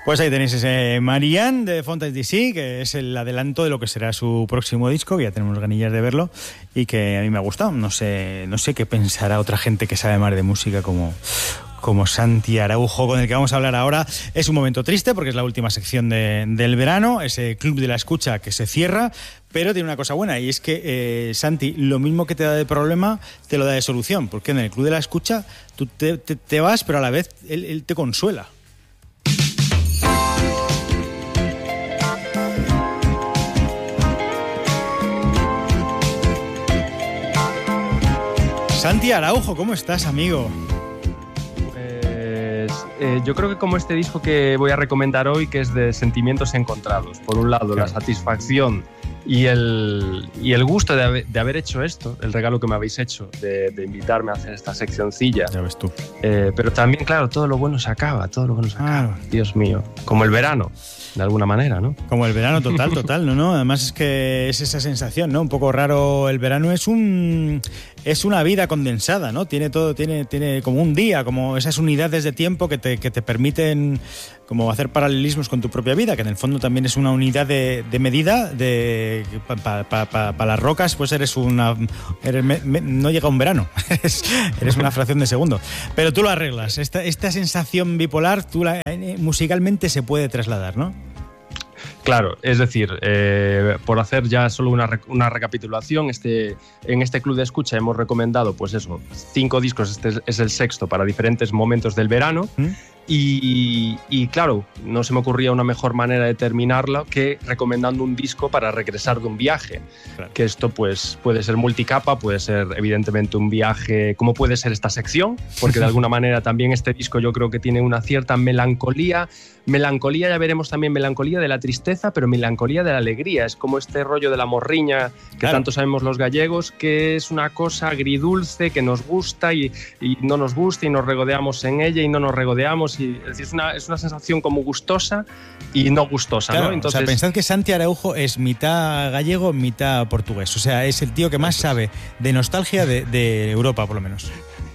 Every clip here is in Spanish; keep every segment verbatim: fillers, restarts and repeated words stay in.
Pues ahí tenéis ese Marianne de Fontaines D C, que es el adelanto de lo que será su próximo disco, que ya tenemos ganillas de verlo y que a mí me ha gustado. No sé, no sé qué pensará otra gente que sabe más de música como, como Santi Araujo, con el que vamos a hablar ahora. Es un momento triste porque es la última sección de, del verano, ese Club de la Escucha que se cierra, pero tiene una cosa buena y es que, eh, Santi, lo mismo que te da de problema, te lo da de solución, porque en el Club de la Escucha tú te, te, te vas, pero a la vez él, él te consuela. Santi Araujo, ¿cómo estás, amigo? Pues eh, yo creo que como este disco que voy a recomendar hoy, que es de sentimientos encontrados. Por un lado, claro, la satisfacción y el, y el gusto de haber, de haber hecho esto, el regalo que me habéis hecho, de, de invitarme a hacer esta seccioncilla. Ya ves tú. Eh, pero también, claro, todo lo bueno se acaba, todo lo bueno se acaba. Ah. Dios mío, como el verano. De alguna manera, ¿no? Como el verano, total, total, ¿no? no Además es que es esa sensación, ¿no? Un poco raro el verano, es un es una vida condensada, ¿no? Tiene todo, tiene, tiene como un día, como esas unidades de tiempo que te, que te permiten como hacer paralelismos con tu propia vida, que en el fondo también es una unidad de, de medida, de para pa, pa, pa las rocas, pues eres una... Eres, me, me, no llega un verano, eres, eres una fracción de segundo. Pero tú lo arreglas, esta, esta sensación bipolar, tú la, musicalmente se puede trasladar, ¿no? Claro, es decir, eh, por hacer ya solo una, una recapitulación, este, en este Club de Escucha hemos recomendado, pues eso, cinco discos, este es, es el sexto para diferentes momentos del verano. ¿Mm? Y, y claro, no se me ocurría una mejor manera de terminarlo que recomendando un disco para regresar de un viaje. Claro. Que esto pues puede ser multicapa, puede ser evidentemente un viaje, como puede ser esta sección, porque de alguna manera también este disco yo creo que tiene una cierta melancolía. Melancolía, ya veremos también, melancolía de la tristeza, pero melancolía de la alegría. Es como este rollo de la morriña que claro, tanto sabemos los gallegos, que es una cosa agridulce que nos gusta y, y no nos gusta y nos regodeamos en ella y no nos regodeamos. Y, es decir, es una, es una sensación como gustosa y no gustosa, claro, ¿no? Entonces, o sea, pensad que Santi Araujo es mitad gallego, mitad portugués. O sea, es el tío que más sabe de nostalgia de, de Europa, por lo menos.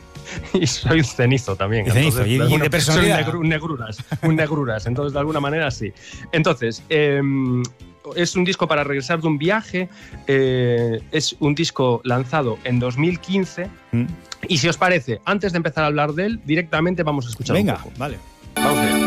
Y soy un cenizo también. Y, cenizo, entonces, y, alguna, y de personalidad. Soy un, negru, un negruras, un negruras, entonces de alguna manera sí. Entonces, eh, es un disco para regresar de un viaje, eh, es un disco lanzado en dos mil quince ¿Mm? Y si os parece, antes de empezar a hablar de él, directamente vamos a escuchar Venga, un poco. Vale. Vamos a ver.